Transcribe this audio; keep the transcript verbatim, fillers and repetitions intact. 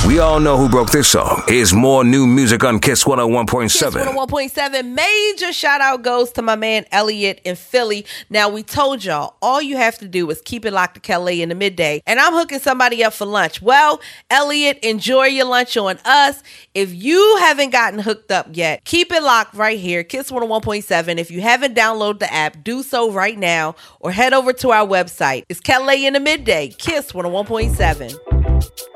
We all know who broke this song. Here's more new music on Kiss one oh one point seven. Kiss one oh one point seven. Major shout out goes to my man Elliot in Philly. Now, we told y'all, all you have to do is keep it locked to Kelly in the midday, and I'm hooking somebody up for lunch. Well, Elliot, enjoy your lunch on us. If you haven't gotten hooked up yet, keep it locked right here, Kiss one oh one point seven. If you haven't downloaded the app, do so right now, or head over to our website. It's Kelly in the midday, Kiss one oh one point seven.